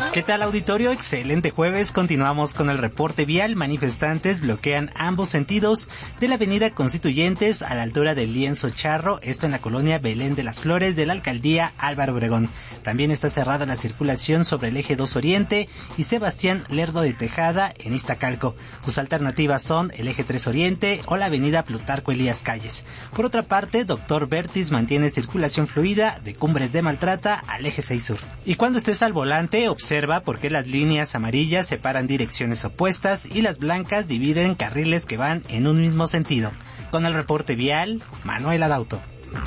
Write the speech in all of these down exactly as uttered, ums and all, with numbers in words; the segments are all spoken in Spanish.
¿Qué tal, auditorio? Excelente jueves. Continuamos con el reporte vial. Manifestantes bloquean ambos sentidos de la avenida Constituyentes a la altura del Lienzo Charro, esto en la colonia Belén de las Flores de la alcaldía Álvaro Obregón. También está cerrada la circulación sobre el eje dos Oriente y Sebastián Lerdo de Tejada en Iztacalco. Sus alternativas son el eje tres Oriente o la avenida Plutarco Elías Calles. Por otra parte, Doctor Vertis mantiene circulación fluida de Cumbres de Maltrata al eje seis Sur. Y cuando estés al volante, observa por qué las líneas amarillas separan direcciones opuestas y las blancas dividen carriles que van en un mismo sentido. Con el reporte vial, Manuel Adauto.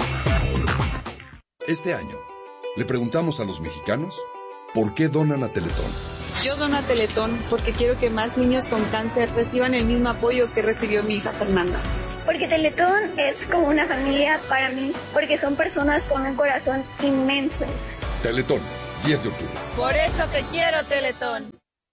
Este año, le preguntamos a los mexicanos por qué donan a Teletón. Yo dono a Teletón porque quiero que más niños con cáncer reciban el mismo apoyo que recibió mi hija Fernanda. Porque Teletón es como una familia para mí, porque son personas con un corazón inmenso. Teletón, diez de octubre. Por eso te quiero, Teletón.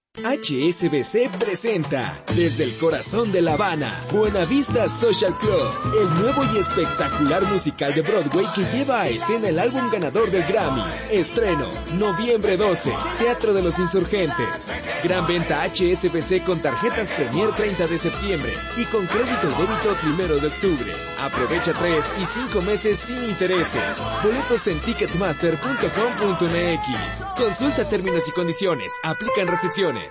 H S B C presenta desde el corazón de La Habana, Buenavista Social Club, el nuevo y espectacular musical de Broadway que lleva a escena el álbum ganador del Grammy. Estreno, noviembre doce, Teatro de los Insurgentes. Gran venta H S B C con tarjetas Premier treinta de septiembre y con crédito y débito primero de octubre. Aprovecha tres y cinco meses sin intereses. Boletos en ticketmaster punto com punto m x. Consulta términos y condiciones. Aplican restricciones.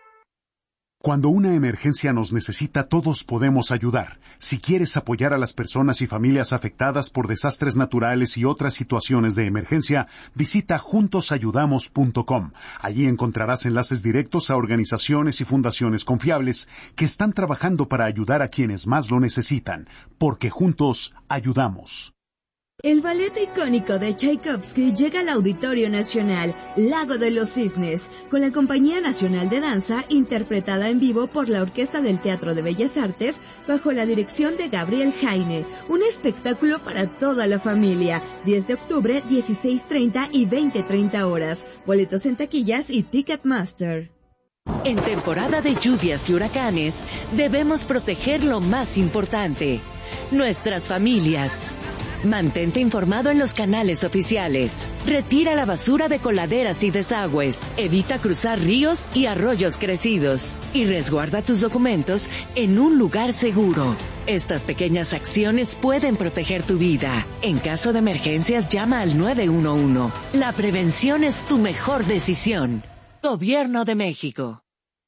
Cuando una emergencia nos necesita, todos podemos ayudar. Si quieres apoyar a las personas y familias afectadas por desastres naturales y otras situaciones de emergencia, visita juntos ayudamos punto com. Allí encontrarás enlaces directos a organizaciones y fundaciones confiables que están trabajando para ayudar a quienes más lo necesitan, porque juntos ayudamos. El ballet icónico de Tchaikovsky llega al Auditorio Nacional Lago de los Cisnes, con la Compañía Nacional de Danza, interpretada en vivo por la Orquesta del Teatro de Bellas Artes, bajo la dirección de Gabriel Jaine. Un espectáculo para toda la familia. diez de octubre, dieciséis treinta y veinte treinta horas. Boletos en taquillas y Ticketmaster. En temporada de lluvias y huracanes, debemos proteger lo más importante: nuestras familias. Mantente informado en los canales oficiales. Retira la basura de coladeras y desagües. Evita cruzar ríos y arroyos crecidos. Y resguarda tus documentos en un lugar seguro. Estas pequeñas acciones pueden proteger tu vida. En caso de emergencias, llama al nueve uno uno. La prevención es tu mejor decisión. Gobierno de México.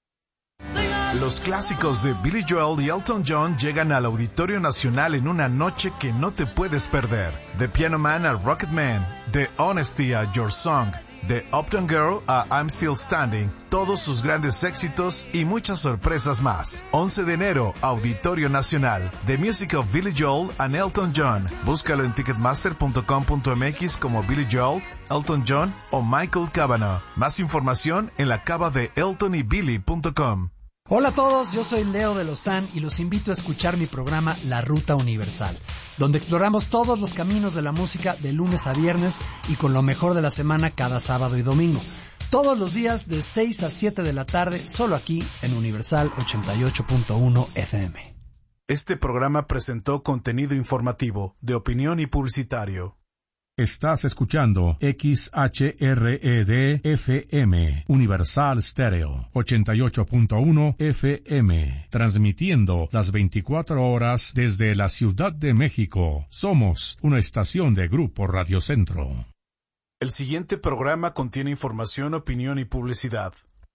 Los clásicos de Billy Joel y Elton John llegan al Auditorio Nacional en una noche que no te puedes perder. De Piano Man a Rocket Man, de Honesty a Your Song, de Uptown Girl a I'm Still Standing, todos sus grandes éxitos y muchas sorpresas más. once de enero, Auditorio Nacional, The Music of Billy Joel and Elton John. Búscalo en ticketmaster punto com punto m x como Billy Joel, Elton John o Michael Cavanaugh. Más información en la cava de elton y billy punto com. Hola a todos, yo soy Leo de Lozán y los invito a escuchar mi programa La Ruta Universal, donde exploramos todos los caminos de la música de lunes a viernes y con lo mejor de la semana cada sábado y domingo. Todos los días de seis a siete de la tarde, solo aquí en Universal ochenta y ocho punto uno F M. Este programa presentó contenido informativo, de opinión y publicitario. Estás escuchando X H R E D F M, Universal Stereo, ochenta y ocho punto uno F M, transmitiendo las veinticuatro horas desde la Ciudad de México. Somos una estación de Grupo Radio Centro. El siguiente programa contiene información, opinión y publicidad.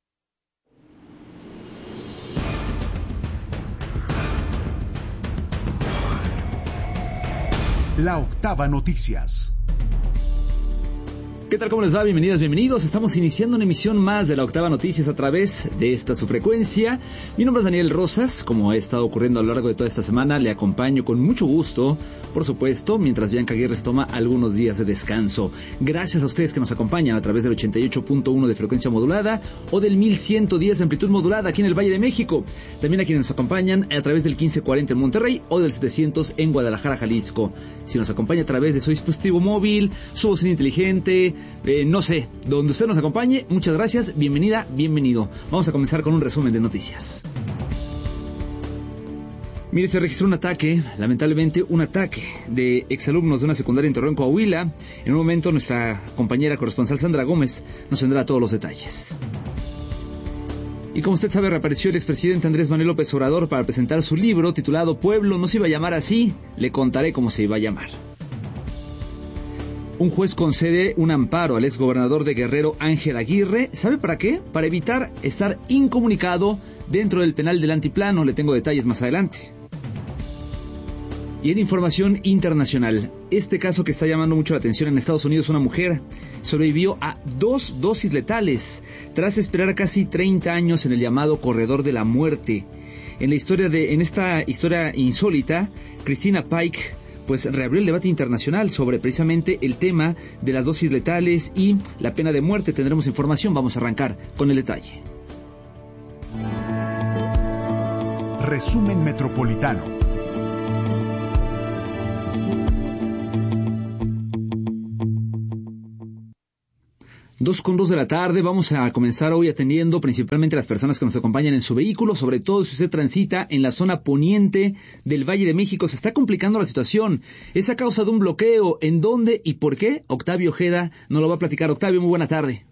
La Octava Noticias. ¿Qué tal? ¿Cómo les va? Bienvenidas, bienvenidos. Estamos iniciando una emisión más de La Octava Noticias a través de esta su frecuencia. Mi nombre es Daniel Rosas. Como ha estado ocurriendo a lo largo de toda esta semana, le acompaño con mucho gusto, por supuesto, mientras Bianca Aguirre toma algunos días de descanso. Gracias a ustedes que nos acompañan a través del ochenta y ocho punto uno de frecuencia modulada o del mil ciento diez de amplitud modulada aquí en el Valle de México. También a quienes nos acompañan a través del quince cuarenta en Monterrey o del setecientos en Guadalajara, Jalisco. Si nos acompaña a través de su dispositivo móvil, su bocina inteligente, Eh, no sé, donde usted nos acompañe, muchas gracias, bienvenida, bienvenido. Vamos a comenzar con un resumen de noticias. Mire, se registró un ataque, lamentablemente un ataque de exalumnos de una secundaria en Torreón, Coahuila. En un momento nuestra compañera corresponsal Sandra Gómez nos tendrá todos los detalles. Y como usted sabe, reapareció el expresidente Andrés Manuel López Obrador para presentar su libro titulado Pueblo no se iba a llamar así, le contaré cómo se iba a llamar. Un juez concede un amparo al exgobernador de Guerrero, Ángel Aguirre. ¿Sabe para qué? Para evitar estar incomunicado dentro del penal del Altiplano. Le tengo detalles más adelante. Y en información internacional, este caso que está llamando mucho la atención en Estados Unidos, una mujer sobrevivió a dos dosis letales tras esperar casi treinta años en el llamado corredor de la muerte. En la historia de, en esta historia insólita, Christina Pike pues reabrió el debate internacional sobre precisamente el tema de las dosis letales y la pena de muerte. Tendremos información, vamos a arrancar con el detalle. Resumen Metropolitano. Dos con dos de la tarde, vamos a comenzar hoy atendiendo principalmente a las personas que nos acompañan en su vehículo, sobre todo si usted transita en la zona poniente del Valle de México. Se está complicando la situación, es a causa de un bloqueo. ¿En dónde y por qué? Octavio Ojeda nos lo va a platicar. Octavio, muy buena tarde.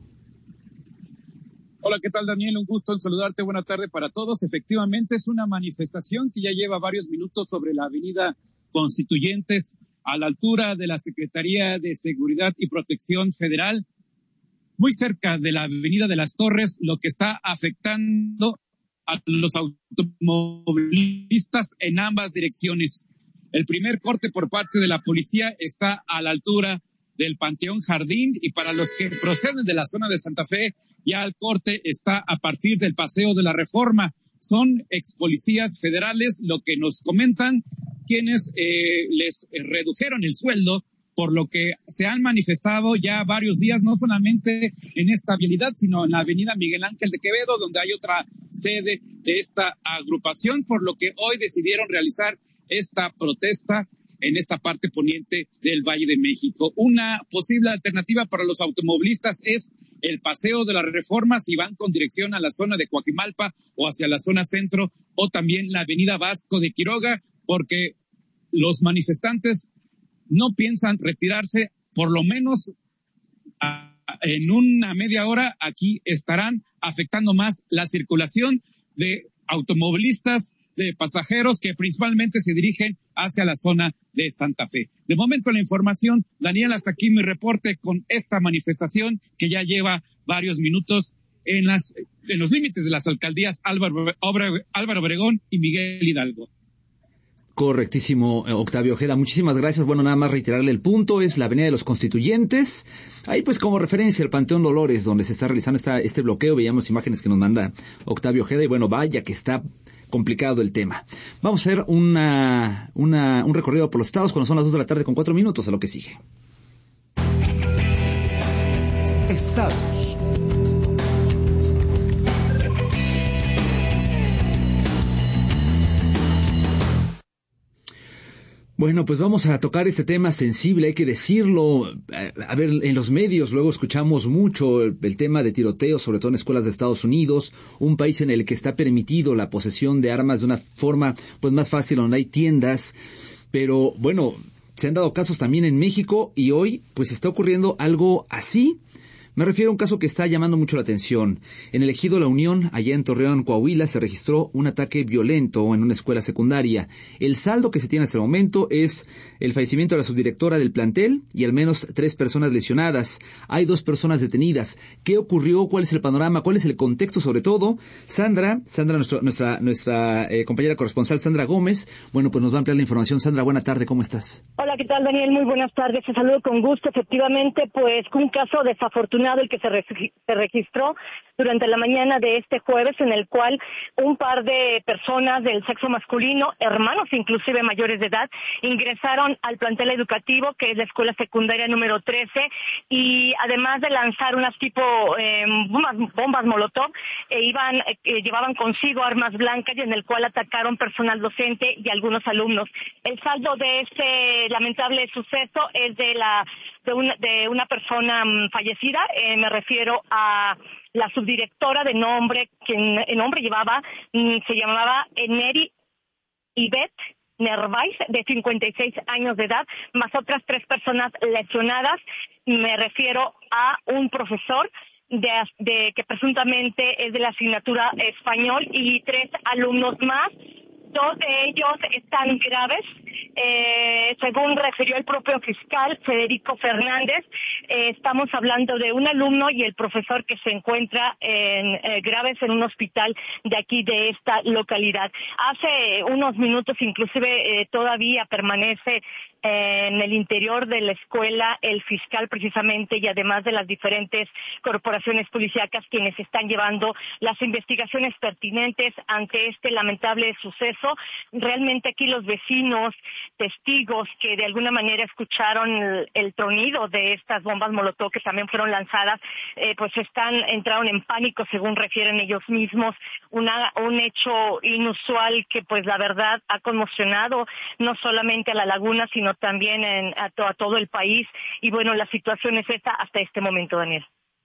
Hola, ¿qué tal, Daniel? Un gusto en saludarte. Buena tarde para todos. Efectivamente, es una manifestación que ya lleva varios minutos sobre la avenida Constituyentes, a la altura de la Secretaría de Seguridad y Protección Federal, muy cerca de la Avenida de las Torres, lo que está afectando a los automovilistas en ambas direcciones. El primer corte por parte de la policía está a la altura del Panteón Jardín, y para los que proceden de la zona de Santa Fe, ya el corte está a partir del Paseo de la Reforma. Son ex policías federales lo que nos comentan, quienes eh, les eh, redujeron el sueldo, por lo que se han manifestado ya varios días, no solamente en esta vialidad, sino en la avenida Miguel Ángel de Quevedo, donde hay otra sede de esta agrupación, por lo que hoy decidieron realizar esta protesta en esta parte poniente del Valle de México. Una posible alternativa para los automovilistas es el Paseo de la Reforma, si van con dirección a la zona de Coajimalpa o hacia la zona centro, o también la avenida Vasco de Quiroga, porque los manifestantes no piensan retirarse, por lo menos a, en una media hora. Aquí estarán afectando más la circulación de automovilistas, de pasajeros que principalmente se dirigen hacia la zona de Santa Fe. De momento la información, Daniel, hasta aquí mi reporte con esta manifestación que ya lleva varios minutos en, las, en los límites de las alcaldías Álvaro, Álvaro Obregón y Miguel Hidalgo. Correctísimo, Octavio Ojeda, muchísimas gracias. Bueno, nada más reiterarle el punto, es la Avenida de los Constituyentes, ahí pues como referencia al Panteón Dolores, donde se está realizando esta, este bloqueo. Veíamos imágenes que nos manda Octavio Ojeda, y bueno, vaya que está complicado el tema. Vamos a hacer una, una, un recorrido por los estados cuando son las dos de la tarde con cuatro minutos, a lo que sigue. Estados. Bueno, pues vamos a tocar este tema sensible, hay que decirlo. A ver, en los medios luego escuchamos mucho el, el tema de tiroteos, sobre todo en escuelas de Estados Unidos, un país en el que está permitido la posesión de armas de una forma pues más fácil, donde hay tiendas. Pero bueno, se han dado casos también en México, y hoy pues está ocurriendo algo así. Me refiero a un caso que está llamando mucho la atención. En el ejido La Unión, allá en Torreón, Coahuila, se registró un ataque violento en una escuela secundaria. El saldo que se tiene hasta el momento es el fallecimiento de la subdirectora del plantel y al menos tres personas lesionadas. Hay dos personas detenidas. ¿Qué ocurrió? ¿Cuál es el panorama? ¿Cuál es el contexto sobre todo? Sandra, Sandra, nuestro, nuestra nuestra eh, compañera corresponsal, Sandra Gómez, bueno, pues nos va a ampliar la información. Sandra, buena tarde, ¿cómo estás? Hola, ¿qué tal, Daniel? Muy buenas tardes. Te saludo con gusto. Efectivamente, pues un caso desafortunado el que se, re- se registró durante la mañana de este jueves, en el cual un par de personas del sexo masculino, hermanos inclusive mayores de edad, ingresaron al plantel educativo, que es la escuela secundaria número trece, y además de lanzar unas tipo eh, bombas, bombas molotov, eh, iban, eh, llevaban consigo armas blancas, y en el cual atacaron personal docente y algunos alumnos. El saldo de este lamentable suceso es de la de una, de una persona um, fallecida. Eh, me refiero a la subdirectora de nombre, quien el nombre llevaba, mm, se llamaba Eneri Ivette Nervais, de cincuenta y seis años de edad, más otras tres personas lesionadas. Me refiero a un profesor de, de que presuntamente es de la asignatura español y tres alumnos más. Dos de ellos están graves, eh, según refirió el propio fiscal Federico Fernández. Eh, estamos hablando de un alumno y el profesor que se encuentra en, eh, graves en un hospital de aquí, de esta localidad. Hace unos minutos, inclusive, eh, todavía permanece en el interior de la escuela el fiscal precisamente, y además de las diferentes corporaciones policíacas quienes están llevando las investigaciones pertinentes ante este lamentable suceso. Realmente aquí los vecinos, testigos que de alguna manera escucharon el, el tronido de estas bombas molotov que también fueron lanzadas, eh, pues están entraron en pánico, según refieren ellos mismos. Una, un hecho inusual que pues la verdad ha conmocionado no solamente a la laguna, sino también en, a, to, a todo el país. Y bueno, la situación es esta hasta este momento, Daniel.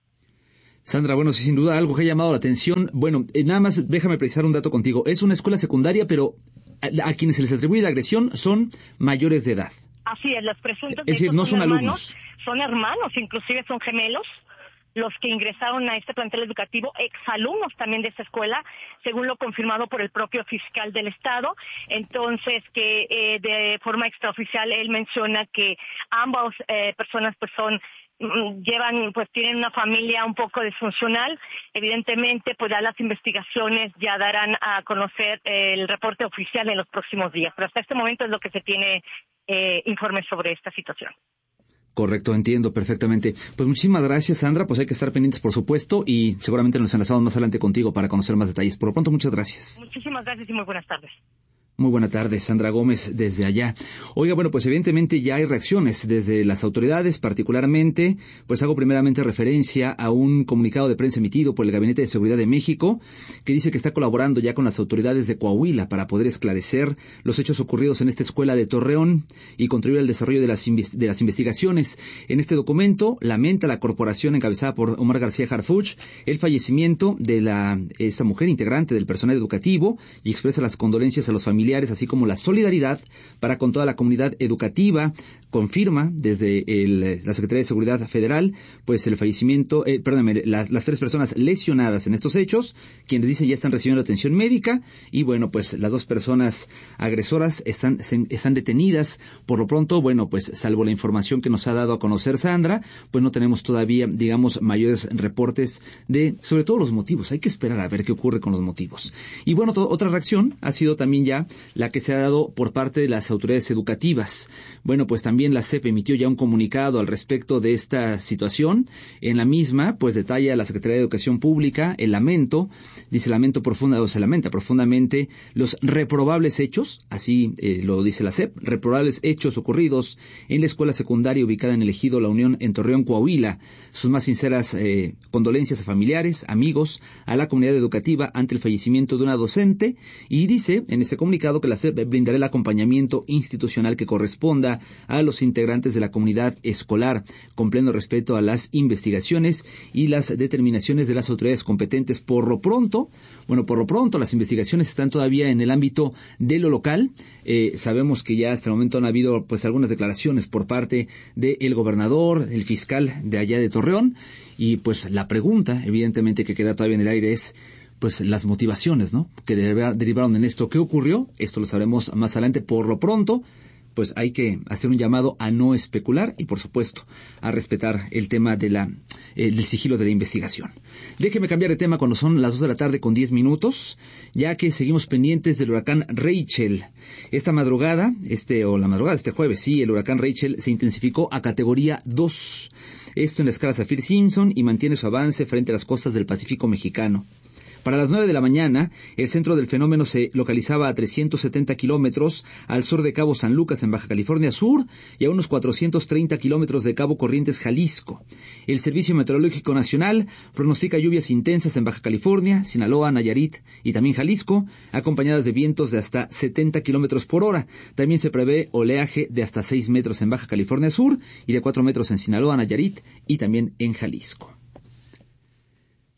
Sandra, bueno, sí, sin duda algo que ha llamado la atención. Bueno, eh, nada más déjame precisar un dato contigo. Es una escuela secundaria, pero a, a quienes se les atribuye la agresión son mayores de edad. Así es, los presuntos es decir, no son, son hermanos, alumnos. Son hermanos, inclusive son gemelos, los que ingresaron a este plantel educativo, exalumnos también de esta escuela, según lo confirmado por el propio fiscal del Estado. Entonces, que eh, de forma extraoficial él menciona que ambas eh, personas pues son llevan, pues tienen una familia un poco disfuncional. Evidentemente, pues ya las investigaciones ya darán a conocer el reporte oficial en los próximos días. Pero hasta este momento es lo que se tiene eh, informes sobre esta situación. Correcto, entiendo perfectamente. Pues muchísimas gracias, Sandra. Pues hay que estar pendientes, por supuesto, y seguramente nos enlazamos más adelante contigo para conocer más detalles. Por lo pronto, muchas gracias. Muchísimas gracias y muy buenas tardes. Muy buena tarde, Sandra Gómez, desde allá. Oiga, bueno, pues evidentemente ya hay reacciones desde las autoridades, particularmente, pues hago primeramente referencia a un comunicado de prensa emitido por el Gabinete de Seguridad de México, que dice que está colaborando ya con las autoridades de Coahuila para poder esclarecer los hechos ocurridos en esta escuela de Torreón y contribuir al desarrollo de las, de las investigaciones. En este documento lamenta la corporación encabezada por Omar García Harfuch el fallecimiento de la esta mujer integrante del personal educativo y expresa las condolencias a los familiares, así como la solidaridad para con toda la comunidad educativa. Confirma desde el, la Secretaría de Seguridad Federal pues el fallecimiento, eh, perdóname, las, las tres personas lesionadas en estos hechos, quienes dicen ya están recibiendo atención médica, y bueno, pues las dos personas agresoras están, se, están detenidas. Por lo pronto, bueno, pues salvo la información que nos ha dado a conocer Sandra, pues no tenemos todavía, digamos, mayores reportes de, sobre todo los motivos. Hay que esperar a ver qué ocurre con los motivos. Y bueno, to, otra reacción ha sido también ya la que se ha dado por parte de las autoridades educativas. Bueno, pues también la S E P emitió ya un comunicado al respecto de esta situación. En la misma, pues detalla la Secretaría de Educación Pública el lamento, dice lamento profunda, o se lamenta profundamente los reprobables hechos, así eh, lo dice la S E P, reprobables hechos ocurridos en la escuela secundaria ubicada en el ejido La Unión en Torreón, Coahuila. Sus más sinceras eh, condolencias a familiares, amigos, a la comunidad educativa ante el fallecimiento de una docente, y dice en este comunicado que la S E P brindará el acompañamiento institucional que corresponda a los integrantes de la comunidad escolar, con pleno respeto a las investigaciones y las determinaciones de las autoridades competentes. Por lo pronto, bueno, por lo pronto las investigaciones están todavía en el ámbito de lo local. Eh, sabemos que ya hasta el momento han habido pues algunas declaraciones por parte del gobernador, el fiscal de allá de Torreón, y pues la pregunta, evidentemente, que queda todavía en el aire es pues las motivaciones, ¿no?, que derivaron en esto. ¿Qué ocurrió? Esto lo sabremos más adelante. Por lo pronto, pues hay que hacer un llamado a no especular y, por supuesto, a respetar el tema de la, eh, del sigilo de la investigación. Déjeme cambiar de tema cuando son las dos de la tarde con diez minutos, ya que seguimos pendientes del huracán Rachel. Esta madrugada, este o la madrugada, este jueves, sí, el huracán Rachel se intensificó a categoría dos. Esto en la escala Saffir-Simpson y mantiene su avance frente a las costas del Pacífico mexicano. Para las nueve de la mañana, el centro del fenómeno se localizaba a trescientos setenta kilómetros al sur de Cabo San Lucas, en Baja California Sur, y a unos cuatrocientos treinta kilómetros de Cabo Corrientes, Jalisco. El Servicio Meteorológico Nacional pronostica lluvias intensas en Baja California, Sinaloa, Nayarit y también Jalisco, acompañadas de vientos de hasta setenta kilómetros por hora. También se prevé oleaje de hasta seis metros en Baja California Sur y de cuatro metros en Sinaloa, Nayarit y también en Jalisco.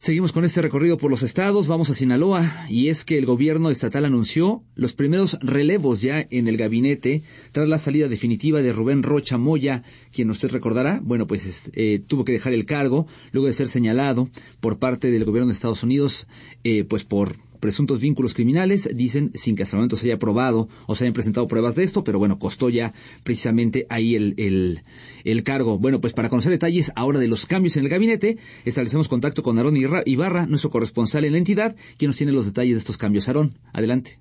Seguimos con este recorrido por los estados, vamos a Sinaloa, y es que el gobierno estatal anunció los primeros relevos ya en el gabinete tras la salida definitiva de Rubén Rocha Moya, quien usted recordará, bueno, pues eh, tuvo que dejar el cargo luego de ser señalado por parte del gobierno de Estados Unidos, eh, pues por presuntos vínculos criminales, dicen, sin que hasta el momento se haya probado o se hayan presentado pruebas de esto, pero bueno, costó ya precisamente ahí el, el, el cargo. Bueno, pues para conocer detalles ahora de los cambios en el gabinete, establecemos contacto con Aarón Ibarra, nuestro corresponsal en la entidad, quien nos tiene los detalles de estos cambios. Aarón, adelante.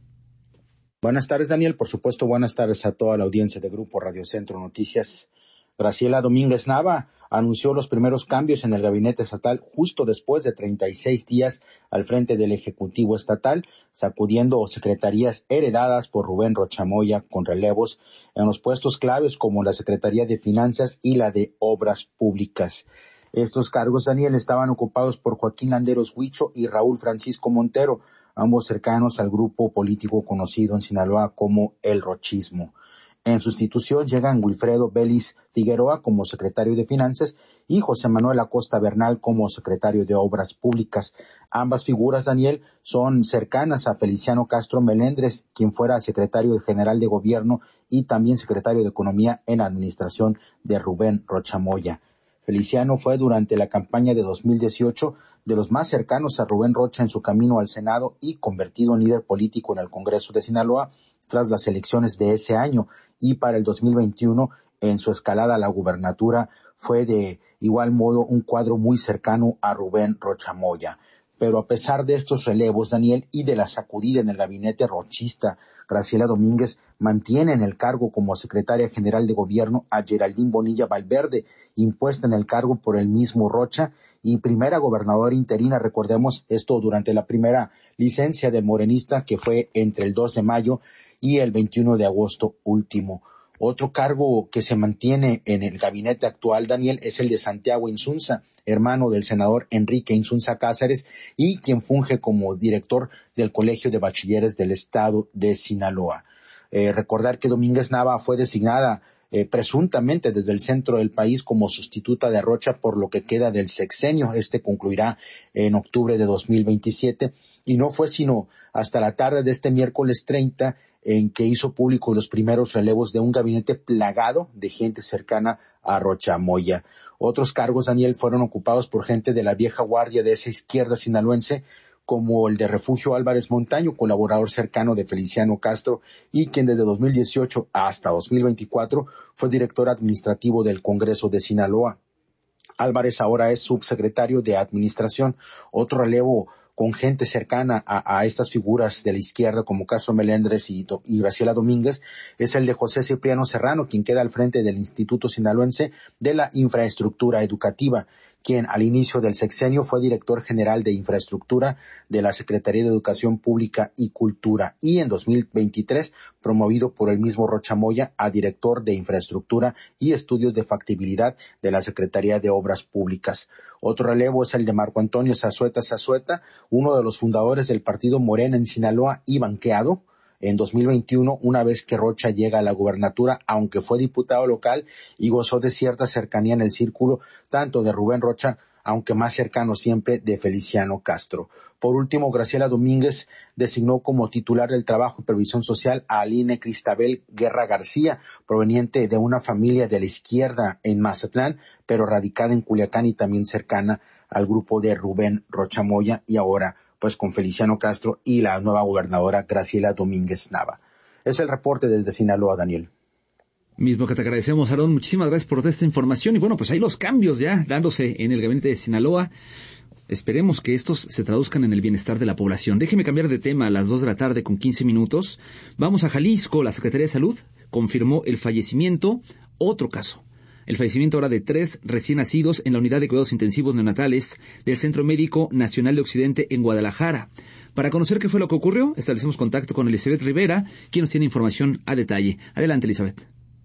Buenas tardes, Daniel. Por supuesto, buenas tardes a toda la audiencia de Grupo Radio Centro Noticias. Graciela Domínguez Nava anunció los primeros cambios en el gabinete estatal justo después de treinta y seis días al frente del Ejecutivo Estatal, sacudiendo secretarías heredadas por Rubén Rocha Moya con relevos en los puestos claves como la Secretaría de Finanzas y la de Obras Públicas. Estos cargos, Daniel, estaban ocupados por Joaquín Landeros Huicho y Raúl Francisco Montero, ambos cercanos al grupo político conocido en Sinaloa como el Rochismo. En sustitución llegan Wilfredo Vélez Figueroa como secretario de Finanzas y José Manuel Acosta Bernal como secretario de Obras Públicas. Ambas figuras, Daniel, son cercanas a Feliciano Castro Melendres, quien fuera secretario general de Gobierno y también secretario de Economía en la administración de Rubén Rocha Moya. Feliciano fue durante la campaña de dos mil dieciocho de los más cercanos a Rubén Rocha en su camino al Senado y convertido en líder político en el Congreso de Sinaloa tras las elecciones de ese año, y para el dos mil veintiuno en su escalada a la gubernatura fue de igual modo un cuadro muy cercano a Rubén Rocha Moya. Pero a pesar de estos relevos, Daniel, y de la sacudida en el gabinete rochista, Graciela Domínguez mantiene en el cargo como secretaria general de Gobierno a Geraldine Bonilla Valverde, impuesta en el cargo por el mismo Rocha, y primera gobernadora interina, recordemos esto durante la primera licencia del morenista, que fue entre el dos de mayo y el veintiuno de agosto último. Otro cargo que se mantiene en el gabinete actual, Daniel, es el de Santiago Insunza, hermano del senador Enrique Insunza Cáceres y quien funge como director del Colegio de Bachilleres del Estado de Sinaloa. Eh, recordar que Domínguez Nava fue designada eh, presuntamente desde el centro del país como sustituta de Rocha por lo que queda del sexenio. Este concluirá en octubre de dos mil veintisiete y no fue sino hasta la tarde de este miércoles treinta en que hizo público los primeros relevos de un gabinete plagado de gente cercana a Rocha Moya. Otros cargos, Daniel, fueron ocupados por gente de la vieja guardia de esa izquierda sinaloense, como el de Refugio Álvarez Montaño, colaborador cercano de Feliciano Castro, y quien desde dos mil dieciocho hasta dos mil veinticuatro fue director administrativo del Congreso de Sinaloa. Álvarez ahora es subsecretario de Administración. Otro relevo con gente cercana a, a estas figuras de la izquierda como Castro Melendres y, y Graciela Domínguez es el de José Cipriano Serrano, quien queda al frente del Instituto Sinaloense de la Infraestructura Educativa, quien al inicio del sexenio fue director general de Infraestructura de la Secretaría de Educación Pública y Cultura, y en dos mil veintitrés promovido por el mismo Rocha Moya a director de Infraestructura y Estudios de Factibilidad de la Secretaría de Obras Públicas. Otro relevo es el de Marco Antonio Zazueta Zazueta, uno de los fundadores del partido Morena en Sinaloa y banqueado en dos mil veintiuno, una vez que Rocha llega a la gubernatura, aunque fue diputado local y gozó de cierta cercanía en el círculo tanto de Rubén Rocha, aunque más cercano siempre de Feliciano Castro. Por último, Graciela Domínguez designó como titular del Trabajo y Previsión Social a Aline Cristabel Guerra García, proveniente de una familia de la izquierda en Mazatlán, pero radicada en Culiacán y también cercana al grupo de Rubén Rocha Moya, y ahora pues con Feliciano Castro y la nueva gobernadora Graciela Domínguez Nava. Es el reporte desde Sinaloa, Daniel. Mismo que te agradecemos, Aarón. Muchísimas gracias por toda esta información. Y bueno, pues hay los cambios ya dándose en el gabinete de Sinaloa. Esperemos que estos se traduzcan en el bienestar de la población. Déjeme cambiar de tema a las dos de la tarde con quince minutos. Vamos a Jalisco. La Secretaría de Salud confirmó el fallecimiento, otro caso. El fallecimiento ahora de tres recién nacidos en la unidad de cuidados intensivos neonatales del Centro Médico Nacional de Occidente en Guadalajara. Para conocer qué fue lo que ocurrió, establecemos contacto con Elizabeth Rivera, quien nos tiene información a detalle. Adelante, Elizabeth.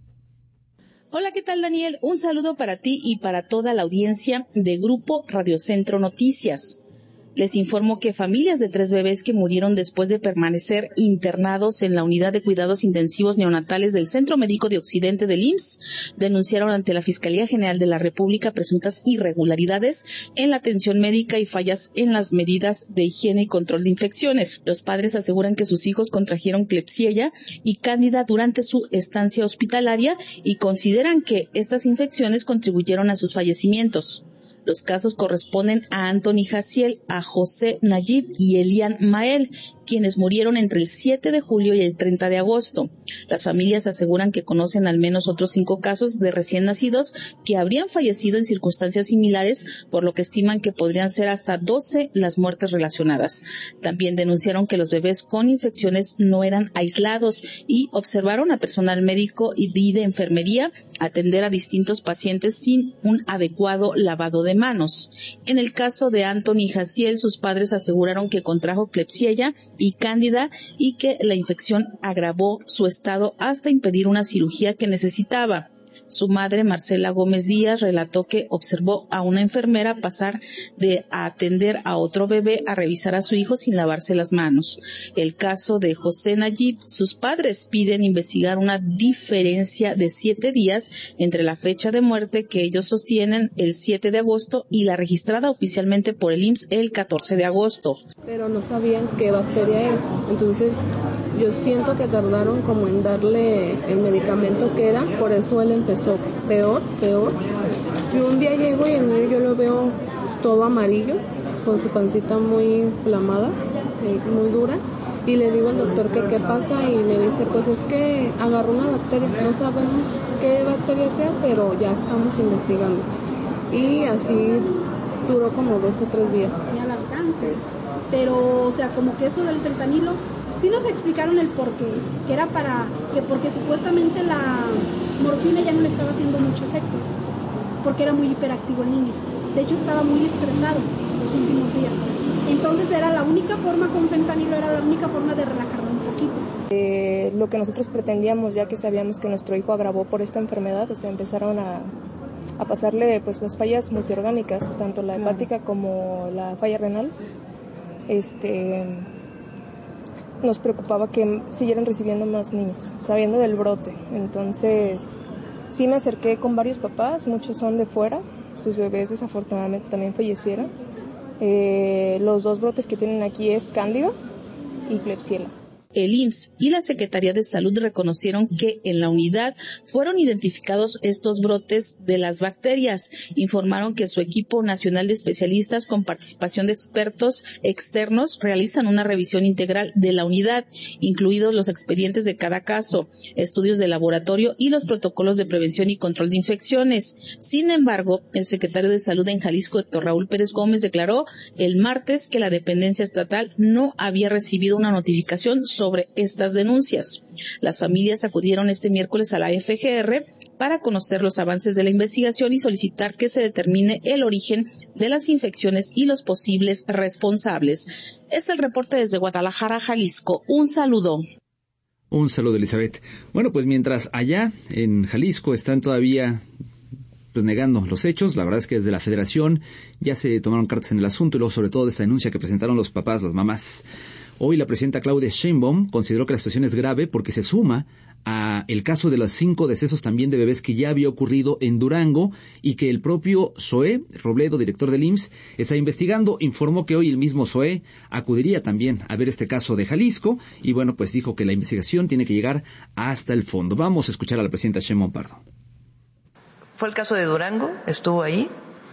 Hola, ¿qué tal, Daniel? Un saludo para ti y para toda la audiencia de Grupo Radio Centro Noticias. Les informo que familias de tres bebés que murieron después de permanecer internados en la unidad de cuidados intensivos neonatales del Centro Médico de Occidente del I M S S denunciaron ante la Fiscalía General de la República presuntas irregularidades en la atención médica y fallas en las medidas de higiene y control de infecciones. Los padres aseguran que sus hijos contrajeron Klebsiella y Cándida durante su estancia hospitalaria y consideran que estas infecciones contribuyeron a sus fallecimientos. Los casos corresponden a Anthony Jaciel, a José Nayib y Elian Mael, quienes murieron entre el siete de julio y el treinta de agosto. Las familias aseguran que conocen al menos otros cinco casos de recién nacidos que habrían fallecido en circunstancias similares, por lo que estiman que podrían ser hasta doce las muertes relacionadas. También denunciaron que los bebés con infecciones no eran aislados y observaron a personal médico y de enfermería atender a distintos pacientes sin un adecuado lavado de manos. En el caso de Anthony Jaciel, sus padres aseguraron que contrajo Klebsiella y Cándida y que la infección agravó su estado hasta impedir una cirugía que necesitaba. Su madre, Marcela Gómez Díaz, relató que observó a una enfermera pasar de atender a otro bebé a revisar a su hijo sin lavarse las manos. El caso de José Nayib, sus padres piden investigar una diferencia de siete días entre la fecha de muerte que ellos sostienen el siete de agosto y la registrada oficialmente por el I M S S el catorce de agosto. Pero no sabían qué bacteria era, entonces yo siento que tardaron como en darle el medicamento que era, por eso él empezó peor, peor. Y un día llego y el niño yo lo veo todo amarillo, con su pancita muy inflamada, muy dura. Y le digo al doctor que qué pasa y me dice, pues es que agarró una bacteria, no sabemos qué bacteria sea, pero ya estamos investigando. Y así duró como dos o tres días. Al alcance, pero o sea, como que eso del fentanilo, sí nos explicaron el porqué, que era para, que porque supuestamente la morfina ya no le estaba haciendo mucho efecto, porque era muy hiperactivo el niño. De hecho estaba muy estresado los últimos días. Entonces era la única forma con fentanilo, era la única forma de relajarlo un poquito. Eh, lo que nosotros pretendíamos, ya que sabíamos que nuestro hijo agravó por esta enfermedad, o sea, empezaron a, a pasarle pues las fallas multiorgánicas, tanto la hepática como la falla renal. Este, nos preocupaba que siguieran recibiendo más niños, sabiendo del brote. Entonces, sí me acerqué con varios papás, muchos son de fuera, sus bebés desafortunadamente también fallecieron. Eh, los dos brotes que tienen aquí es Cándida y Klebsiella. El I M S S y la Secretaría de Salud reconocieron que en la unidad fueron identificados estos brotes de las bacterias. Informaron que su equipo nacional de especialistas con participación de expertos externos realizan una revisión integral de la unidad, incluidos los expedientes de cada caso, estudios de laboratorio y los protocolos de prevención y control de infecciones. Sin embargo, el secretario de Salud en Jalisco, Héctor Raúl Pérez Gómez, declaró el martes que la dependencia estatal no había recibido una notificación sobre sobre estas denuncias. Las familias acudieron este miércoles a la F G R para conocer los avances de la investigación y solicitar que se determine el origen de las infecciones y los posibles responsables. Es el reporte desde Guadalajara, Jalisco. Un saludo. Un saludo, Elizabeth. Bueno, pues mientras allá en Jalisco están todavía pues negando los hechos, la verdad es que desde la Federación ya se tomaron cartas en el asunto y luego sobre todo de esta denuncia que presentaron los papás, las mamás. Hoy la presidenta Claudia Sheinbaum consideró que la situación es grave porque se suma a el caso de los cinco decesos también de bebés que ya había ocurrido en Durango y que el propio Zoé Robledo, director del I M S S, está investigando. Informó que hoy el mismo Zoé acudiría también a ver este caso de Jalisco y bueno, pues dijo que la investigación tiene que llegar hasta el fondo. Vamos a escuchar a la presidenta Sheinbaum Pardo. Fue el caso de Durango, estuvo ahí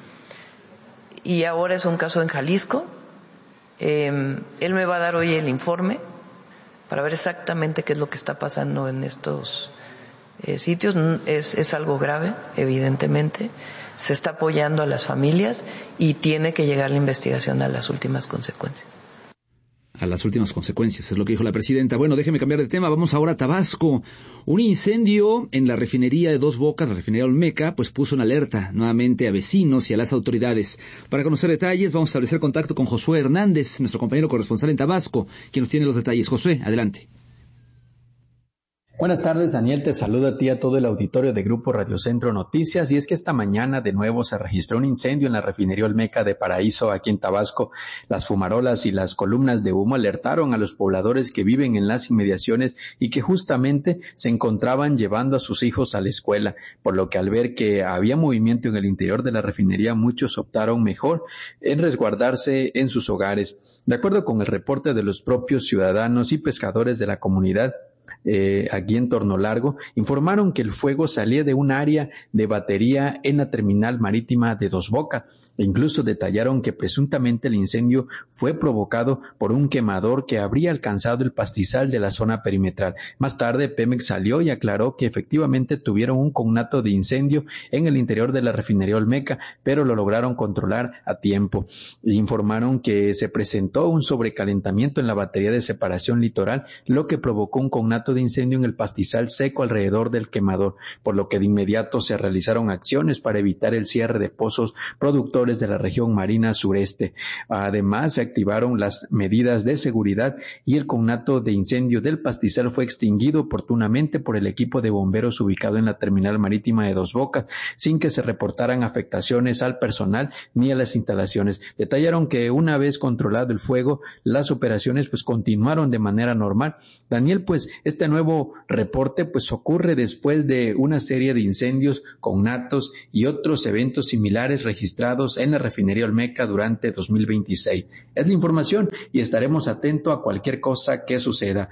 y ahora es un caso en Jalisco. Eh, él me va a dar hoy el informe para ver exactamente qué es lo que está pasando en estos eh, sitios. Es, es algo grave, evidentemente. Se está apoyando a las familias y tiene que llegar la investigación a las últimas consecuencias. A las últimas consecuencias, es lo que dijo la presidenta. Bueno, déjeme cambiar de tema, vamos ahora a Tabasco. Un incendio en la refinería de Dos Bocas, la refinería Olmeca, pues puso en alerta nuevamente a vecinos y a las autoridades. Para conocer detalles, vamos a establecer contacto con Josué Hernández, nuestro compañero corresponsal en Tabasco, quien nos tiene los detalles. Josué, adelante. Buenas tardes, Daniel, te saludo a ti y a todo el auditorio de Grupo Radio Centro Noticias. Y es que esta mañana de nuevo se registró un incendio en la refinería Olmeca de Paraíso, aquí en Tabasco. Las fumarolas y las columnas de humo alertaron a los pobladores que viven en las inmediaciones y que justamente se encontraban llevando a sus hijos a la escuela, por lo que al ver que había movimiento en el interior de la refinería, muchos optaron mejor en resguardarse en sus hogares. De acuerdo con el reporte de los propios ciudadanos y pescadores de la comunidad, Eh, aquí en Torno Largo, informaron que el fuego salía de un área de batería en la terminal marítima de Dos Bocas. E incluso detallaron que presuntamente el incendio fue provocado por un quemador que habría alcanzado el pastizal de la zona perimetral. Más tarde, Pemex salió y aclaró que efectivamente tuvieron un conato de incendio en el interior de la refinería Olmeca, pero lo lograron controlar a tiempo. Informaron que se presentó un sobrecalentamiento en la batería de separación litoral, lo que provocó un conato de incendio en el pastizal seco alrededor del quemador, por lo que de inmediato se realizaron acciones para evitar el cierre de pozos productores de la región marina sureste. Además, se activaron las medidas de seguridad y el conato de incendio del pastizal fue extinguido oportunamente por el equipo de bomberos ubicado en la terminal marítima de Dos Bocas, sin que se reportaran afectaciones al personal ni a las instalaciones. Detallaron que una vez controlado el fuego, las operaciones pues continuaron de manera normal. Daniel, pues este nuevo reporte pues ocurre después de una serie de incendios, conatos y otros eventos similares registrados en la refinería Olmeca durante dos mil veintiséis. Es la información y estaremos atentos a cualquier cosa que suceda.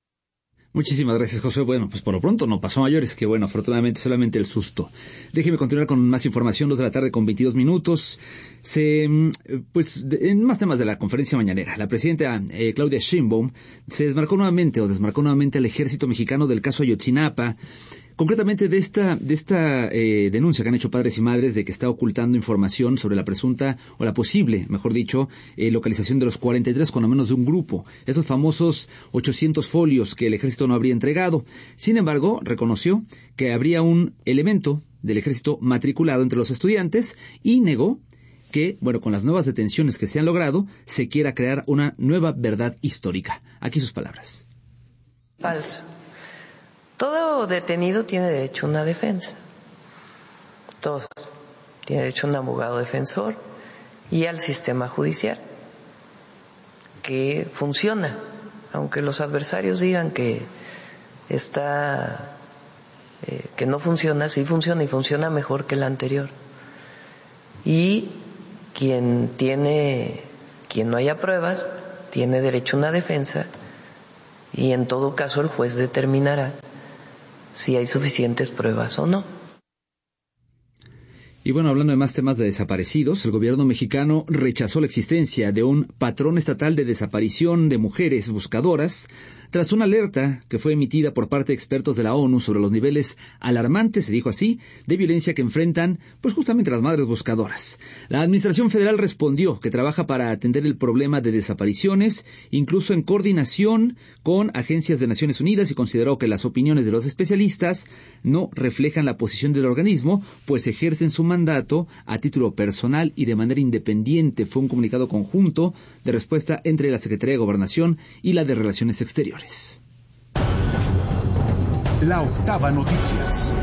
Muchísimas gracias, José. Bueno, pues por lo pronto no pasó a mayores, que bueno, afortunadamente solamente el susto. Déjeme continuar con más información, dos de la tarde con veintidós minutos. Se, pues, de, en más temas de la conferencia mañanera, la presidenta eh, Claudia Sheinbaum se desmarcó nuevamente o desmarcó nuevamente al ejército mexicano del caso Ayotzinapa, concretamente de esta de esta eh, denuncia que han hecho padres y madres de que está ocultando información sobre la presunta o la posible, mejor dicho, eh, localización de los cuarenta y tres cuando menos de un grupo, esos famosos ochocientos folios que el ejército no habría entregado. Sin embargo, reconoció que habría un elemento del ejército matriculado entre los estudiantes y negó que, bueno, con las nuevas detenciones que se han logrado, se quiera crear una nueva verdad histórica. Aquí sus palabras. Falso. Todo detenido tiene derecho a una defensa. Todos. Tiene derecho a un abogado defensor y al sistema judicial, que funciona, aunque los adversarios digan que está, eh, que no funciona, sí funciona y funciona mejor que el anterior. Y quien tiene, quien no haya pruebas, tiene derecho a una defensa y en todo caso el juez determinará si hay suficientes pruebas o no. Y bueno, hablando de más temas de desaparecidos, el gobierno mexicano rechazó la existencia de un patrón estatal de desaparición de mujeres buscadoras tras una alerta que fue emitida por parte de expertos de la ONU sobre los niveles alarmantes, se dijo así, de violencia que enfrentan pues justamente las madres buscadoras. La Administración Federal respondió que trabaja para atender el problema de desapariciones, incluso en coordinación con agencias de Naciones Unidas, y consideró que las opiniones de los especialistas no reflejan la posición del organismo, pues ejercen su mandato a título personal y de manera independiente. Fue un comunicado conjunto de respuesta entre la Secretaría de Gobernación y la de Relaciones Exteriores. La Octava Noticias.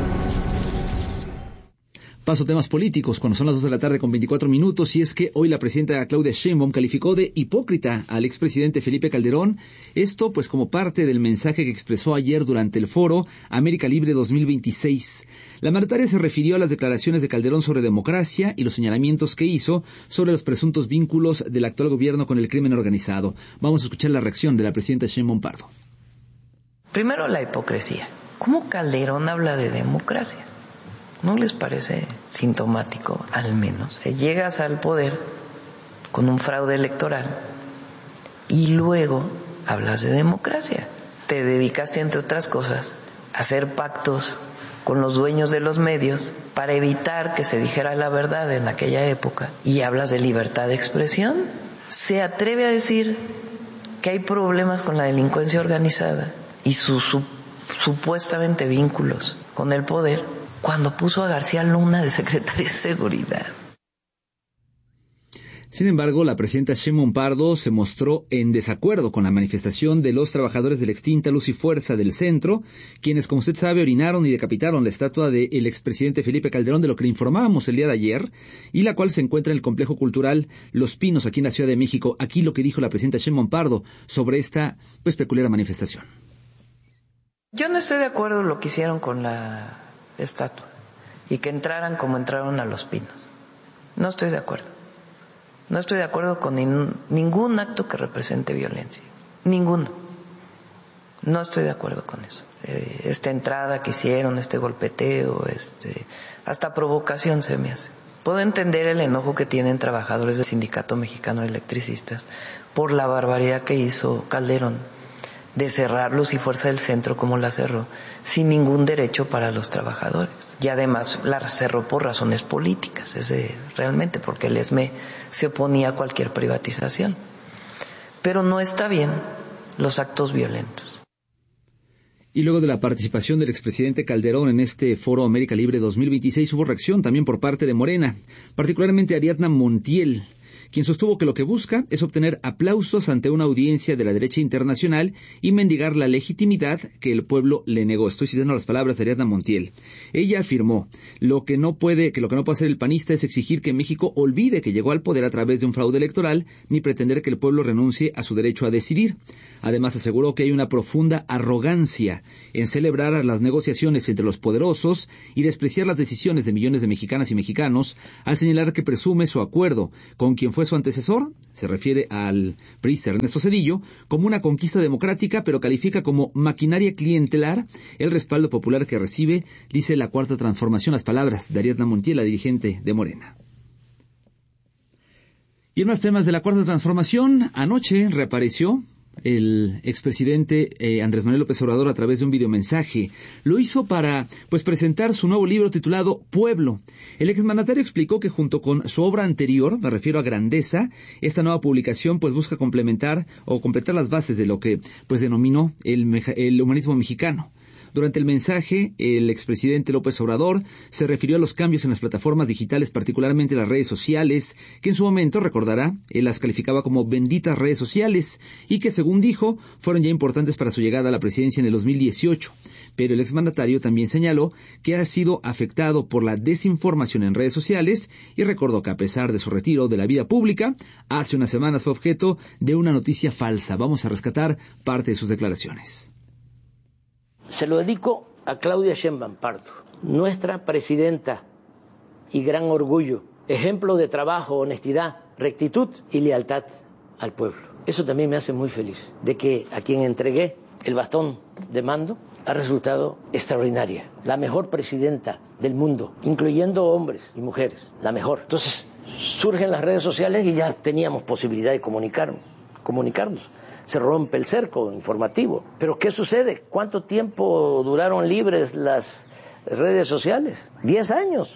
Paso a temas políticos, cuando son las dos de la tarde con veinticuatro minutos, y es que hoy la presidenta Claudia Sheinbaum calificó de hipócrita al expresidente Felipe Calderón, esto pues como parte del mensaje que expresó ayer durante el foro América Libre dos mil veintiséis. La mandataria se refirió a las declaraciones de Calderón sobre democracia y los señalamientos que hizo sobre los presuntos vínculos del actual gobierno con el crimen organizado. Vamos a escuchar la reacción de la presidenta Sheinbaum Pardo. Primero, la hipocresía. ¿Cómo Calderón habla de democracia? ¿No les parece sintomático, al menos? Te llegas al poder con un fraude electoral y luego hablas de democracia. Te dedicaste, entre otras cosas, a hacer pactos con los dueños de los medios para evitar que se dijera la verdad en aquella época, y hablas de libertad de expresión. Se atreve a decir que hay problemas con la delincuencia organizada y sus su, supuestamente vínculos con el poder, cuando puso a García Luna de secretario de Seguridad. Sin embargo, la presidenta Sheinbaum Pardo se mostró en desacuerdo con la manifestación de los trabajadores de la extinta Luz y Fuerza del Centro, quienes, como usted sabe, orinaron y decapitaron la estatua del expresidente Felipe Calderón, de lo que le informábamos el día de ayer, y la cual se encuentra en el complejo cultural Los Pinos, aquí en la Ciudad de México. Aquí lo que dijo la presidenta Sheinbaum Pardo sobre esta, pues, peculiar manifestación. Yo no estoy de acuerdo en lo que hicieron con la estatua y que entraran como entraron a Los Pinos. No estoy de acuerdo. No estoy de acuerdo con nin, ningún acto que represente violencia. Ninguno. No estoy de acuerdo con eso. Eh, esta entrada que hicieron, este golpeteo, este, hasta provocación se me hace. Puedo entender el enojo que tienen trabajadores del Sindicato Mexicano de Electricistas por la barbaridad que hizo Calderón de cerrar Luz y Fuerza del Centro como la cerró, sin ningún derecho para los trabajadores. Y además la cerró por razones políticas, ese, realmente, porque el E S M E se oponía a cualquier privatización. Pero no está bien los actos violentos. Y luego de la participación del expresidente Calderón en este Foro América Libre dos mil veintiséis, hubo reacción también por parte de Morena, particularmente Ariadna Montiel, quien sostuvo que lo que busca es obtener aplausos ante una audiencia de la derecha internacional y mendigar la legitimidad que el pueblo le negó. Estoy citando las palabras de Ariadna Montiel. Ella afirmó lo que no puede, que lo que no puede hacer el panista es exigir que México olvide que llegó al poder a través de un fraude electoral, ni pretender que el pueblo renuncie a su derecho a decidir. Además, aseguró que hay una profunda arrogancia en celebrar las negociaciones entre los poderosos y despreciar las decisiones de millones de mexicanas y mexicanos, al señalar que presume su acuerdo con quien fue su antecesor, se refiere al priista Ernesto Zedillo, como una conquista democrática, pero califica como maquinaria clientelar el respaldo popular que recibe, dice la Cuarta Transformación, las palabras de Ariadna Montiel, la dirigente de Morena. Y en más temas de la Cuarta Transformación, anoche reapareció el expresidente eh, Andrés Manuel López Obrador a través de un videomensaje. Lo hizo para, pues, presentar su nuevo libro titulado Pueblo. El exmandatario explicó que junto con su obra anterior, me refiero a Grandeza, esta nueva publicación pues busca complementar o completar las bases de lo que pues denominó el, el humanismo mexicano. Durante el mensaje, el expresidente López Obrador se refirió a los cambios en las plataformas digitales, particularmente las redes sociales, que en su momento, recordará, él las calificaba como benditas redes sociales, y que, según dijo, fueron ya importantes para su llegada a la presidencia en el dos mil dieciocho. Pero el exmandatario también señaló que ha sido afectado por la desinformación en redes sociales y recordó que, a pesar de su retiro de la vida pública, hace unas semanas fue objeto de una noticia falsa. Vamos a rescatar parte de sus declaraciones. Se lo dedico a Claudia Sheinbaum Pardo, nuestra presidenta y gran orgullo, ejemplo de trabajo, honestidad, rectitud y lealtad al pueblo. Eso también me hace muy feliz, de que a quien entregué el bastón de mando ha resultado extraordinaria, la mejor presidenta del mundo, incluyendo hombres y mujeres, la mejor. Entonces surgen las redes sociales y ya teníamos posibilidad de comunicarnos, comunicarnos. Se rompe el cerco informativo. ¿Pero qué sucede? ¿Cuánto tiempo duraron libres las redes sociales? Diez años.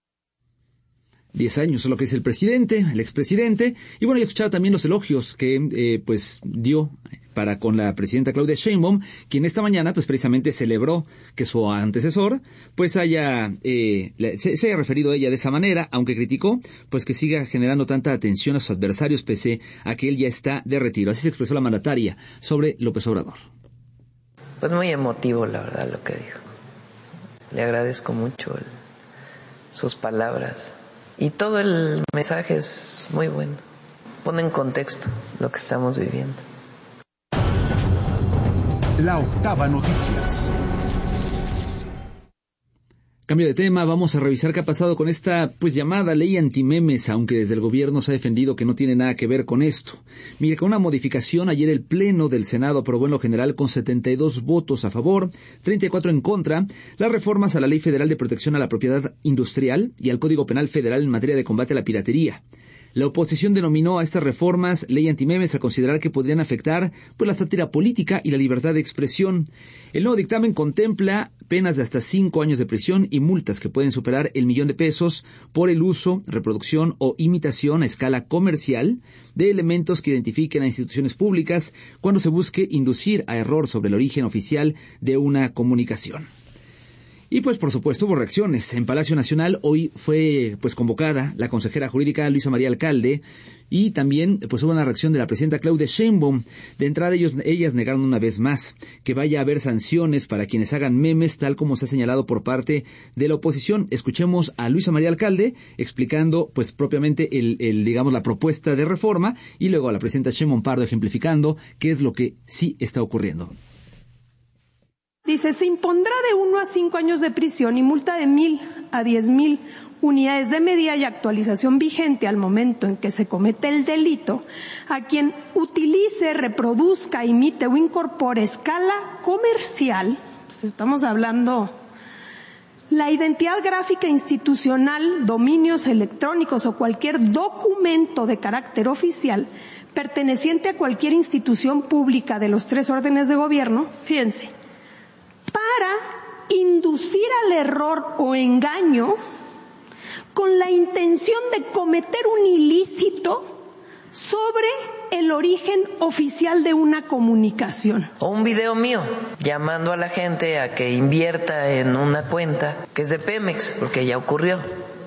Diez años es lo que dice el presidente, el expresidente. Y bueno, yo escuchaba también los elogios que eh, pues dio para con la presidenta Claudia Sheinbaum, quien esta mañana pues precisamente celebró que su antecesor pues haya eh, se, se haya referido a ella de esa manera, aunque criticó pues que siga generando tanta atención a sus adversarios pese a que él ya está de retiro. Así se expresó la mandataria sobre López Obrador. Pues muy emotivo, la verdad, lo que dijo. Le agradezco mucho el, sus palabras. Y todo el mensaje es muy bueno. Pone en contexto lo que estamos viviendo. La Octava Noticias. Cambio de tema, vamos a revisar qué ha pasado con esta pues llamada ley antimemes, aunque desde el gobierno se ha defendido que no tiene nada que ver con esto. Mire, con una modificación, ayer el Pleno del Senado aprobó en lo general con setenta y dos votos a favor, treinta y cuatro en contra, las reformas a la Ley Federal de Protección a la Propiedad Industrial y al Código Penal Federal en materia de combate a la piratería. La oposición denominó a estas reformas ley antimemes al considerar que podrían afectar pues la sátira política y la libertad de expresión. El nuevo dictamen contempla penas de hasta cinco años de prisión y multas que pueden superar el millón de pesos por el uso, reproducción o imitación a escala comercial de elementos que identifiquen a instituciones públicas cuando se busque inducir a error sobre el origen oficial de una comunicación. Y pues por supuesto hubo reacciones. En Palacio Nacional hoy fue pues convocada la consejera jurídica Luisa María Alcalde y también pues hubo una reacción de la presidenta Claudia Sheinbaum. De entrada ellos, ellas negaron una vez más que vaya a haber sanciones para quienes hagan memes, tal como se ha señalado por parte de la oposición. Escuchemos a Luisa María Alcalde explicando pues propiamente el, el digamos la propuesta de reforma y luego a la presidenta Sheinbaum Pardo ejemplificando qué es lo que sí está ocurriendo. Dice, se impondrá de uno a cinco años de prisión y multa de mil a diez mil unidades de medida y actualización vigente al momento en que se comete el delito a quien utilice, reproduzca, imite o incorpore a escala comercial, pues estamos hablando, la identidad gráfica institucional, dominios electrónicos o cualquier documento de carácter oficial perteneciente a cualquier institución pública de los tres órdenes de gobierno, fíjense, para inducir al error o engaño con la intención de cometer un ilícito sobre el origen oficial de una comunicación. O un video mío llamando a la gente a que invierta en una cuenta que es de Pemex, porque ya ocurrió.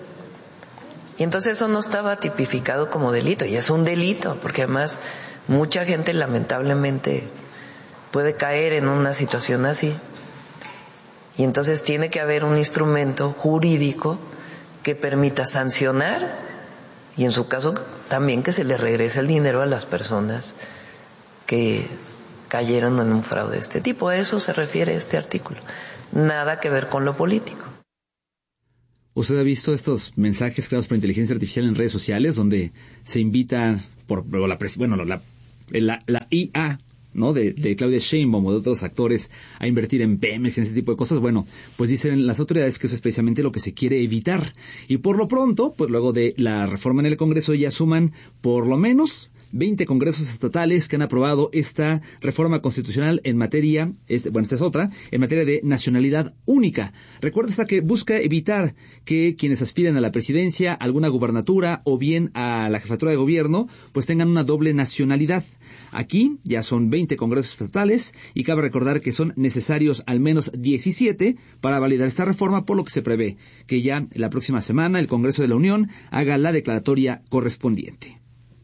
Y entonces eso no estaba tipificado como delito, y es un delito, porque además mucha gente lamentablemente puede caer en una situación así. Y entonces tiene que haber un instrumento jurídico que permita sancionar y en su caso también que se le regrese el dinero a las personas que cayeron en un fraude de este tipo. A eso se refiere este artículo. Nada que ver con lo político. ¿Usted ha visto estos mensajes creados por inteligencia artificial en redes sociales donde se invita por la bueno la, la, la I A, ¿no? De, de Claudia Sheinbaum o de otros actores a invertir en Pemex y en ese tipo de cosas? Bueno, pues dicen las autoridades que eso es precisamente lo que se quiere evitar. Y por lo pronto, pues luego de la reforma en el Congreso ya suman por lo menos veinte congresos estatales que han aprobado esta reforma constitucional en materia, es, bueno, esta es otra, en materia de nacionalidad única. Recuerda esta que busca evitar que quienes aspiren a la presidencia, a alguna gubernatura o bien a la jefatura de gobierno, pues tengan una doble nacionalidad. Aquí ya son veinte congresos estatales y cabe recordar que son necesarios al menos diecisiete para validar esta reforma, por lo que se prevé que ya la próxima semana el Congreso de la Unión haga la declaratoria correspondiente.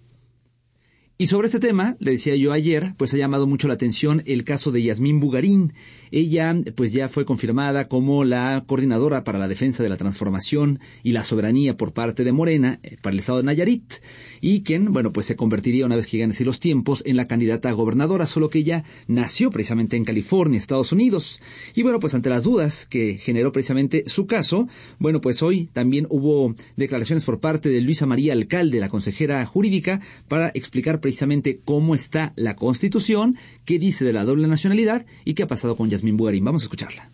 Y sobre este tema, le decía yo ayer, pues ha llamado mucho la atención el caso de Yasmín Bugarín. Ella, pues ya fue confirmada como la coordinadora para la defensa de la transformación y la soberanía por parte de Morena, eh, para el estado de Nayarit, y quien, bueno, pues se convertiría una vez que lleguen así los tiempos en la candidata a gobernadora, solo que ella nació precisamente en California, Estados Unidos. Y bueno, pues ante las dudas que generó precisamente su caso, bueno, pues hoy también hubo declaraciones por parte de Luisa María Alcalde, la consejera jurídica, para explicar precisamente cómo está la Constitución, qué dice de la doble nacionalidad y qué ha pasado con Yasmín Bugarín. Vamos a escucharla.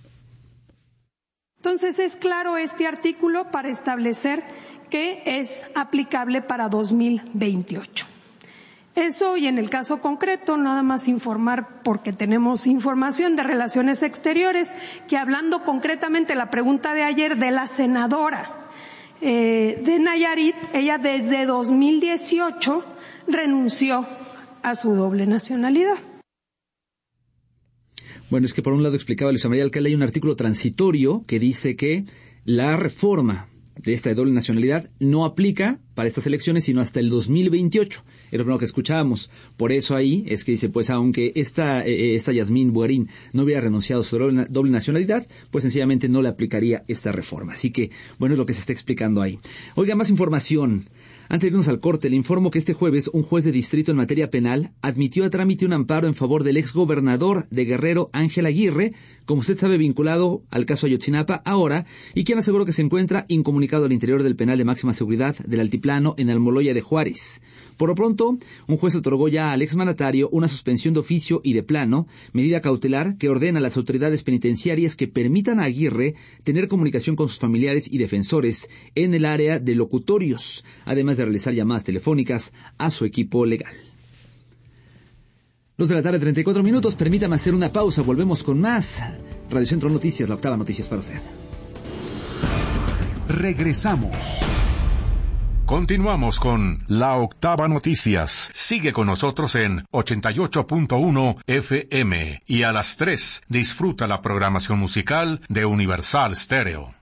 Entonces es claro este artículo para establecer que es aplicable para dos mil veintiocho. Eso, y en el caso concreto, nada más informar, porque tenemos información de Relaciones Exteriores, que hablando concretamente la pregunta de ayer de la senadora eh, de Nayarit, ella desde dos mil dieciocho renunció a su doble nacionalidad. Bueno, es que por un lado explicaba Luisa María Alcalde, hay un artículo transitorio que dice que la reforma de esta de doble nacionalidad no aplica para estas elecciones sino hasta el dos mil veintiocho. Es lo primero que escuchábamos. Por eso ahí es que dice, pues aunque esta eh, esta Yasmín Bugarín no hubiera renunciado a su doble, doble nacionalidad, pues sencillamente no le aplicaría esta reforma. Así que, bueno, es lo que se está explicando ahí. Oiga, más información. Antes de irnos al corte, le informo que este jueves un juez de distrito en materia penal admitió a trámite un amparo en favor del exgobernador de Guerrero, Ángel Aguirre, como usted sabe, vinculado al caso Ayotzinapa ahora, y quien aseguró que se encuentra incomunicado al interior del penal de máxima seguridad del Altiplano en Almoloya de Juárez. Por lo pronto, un juez otorgó ya al exmandatario una suspensión de oficio y de plano, medida cautelar que ordena a las autoridades penitenciarias que permitan a Aguirre tener comunicación con sus familiares y defensores en el área de locutorios, además de realizar llamadas telefónicas a su equipo legal. Dos de la tarde, treinta y cuatro minutos. Permítame hacer una pausa. Volvemos con más Radio Centro Noticias, la octava noticias para usted. Regresamos. Continuamos con La Octava Noticias. Sigue con nosotros en ochenta y ocho punto uno F M y a las tres disfruta la programación musical de Universal Stereo.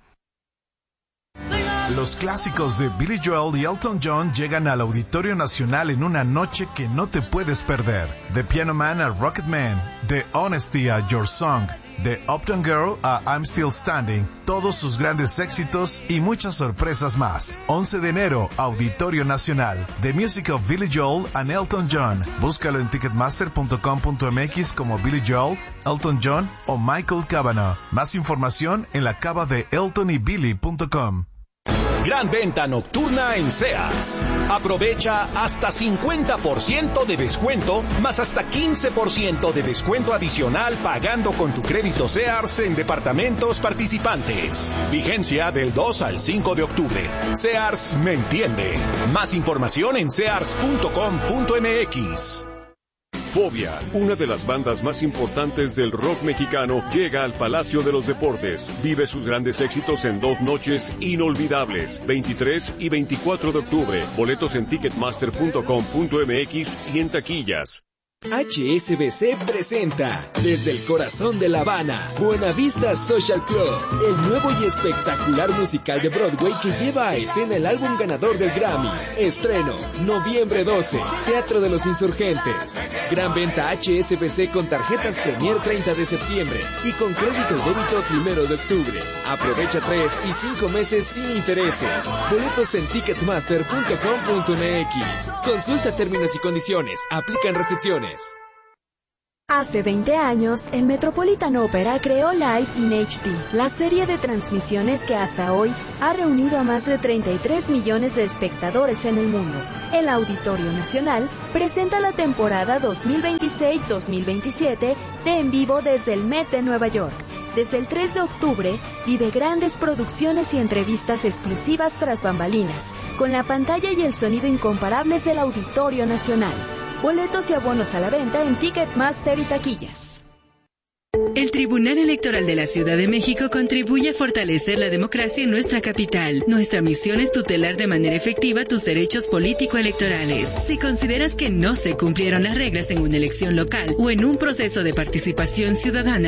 Los clásicos de Billy Joel y Elton John llegan al Auditorio Nacional en una noche que no te puedes perder. De Piano Man a Rocket Man, de Honesty a Your Song, de Uptown Girl a I'm Still Standing, todos sus grandes éxitos y muchas sorpresas más. once de enero, Auditorio Nacional. The Music of Billy Joel and Elton John. Búscalo en ticketmaster punto com punto m x como Billy Joel, Elton John o Michael Cavanaugh. Más información en la cava de elton y billy punto com. Gran venta nocturna en Sears. Aprovecha hasta cincuenta por ciento de descuento, más hasta quince por ciento de descuento adicional pagando con tu crédito Sears en departamentos participantes. Vigencia del dos al cinco de octubre. Sears me entiende. Más información en sears punto com punto m x. Fobia, una de las bandas más importantes del rock mexicano, llega al Palacio de los Deportes. Vive sus grandes éxitos en dos noches inolvidables, veintitrés y veinticuatro de octubre. Boletos en ticketmaster punto com punto m x y en taquillas. H S B C presenta desde el corazón de La Habana, Buena Vista Social Club, el nuevo y espectacular musical de Broadway que lleva a escena el álbum ganador del Grammy. Estreno, noviembre doce, Teatro de los Insurgentes. Gran venta H S B C con tarjetas Premier treinta de septiembre y con crédito y débito primero de octubre. Aprovecha tres y cinco meses sin intereses. Boletos en ticketmaster punto com punto m x. Consulta términos y condiciones. Aplican restricciones. Hace veinte años, el Metropolitan Opera creó Live in H D, la serie de transmisiones que hasta hoy ha reunido a más de treinta y tres millones de espectadores en el mundo. El Auditorio Nacional presenta la temporada dos mil veintiséis dos mil veintisiete de En Vivo desde el Met de Nueva York. Desde el tres de octubre, vive grandes producciones y entrevistas exclusivas tras bambalinas, con la pantalla y el sonido incomparables del Auditorio Nacional. Boletos y abonos a la venta en Ticketmaster y taquillas. El Tribunal Electoral de la Ciudad de México contribuye a fortalecer la democracia en nuestra capital. Nuestra misión es tutelar de manera efectiva tus derechos político-electorales. Si consideras que no se cumplieron las reglas en una elección local o en un proceso de participación ciudadana,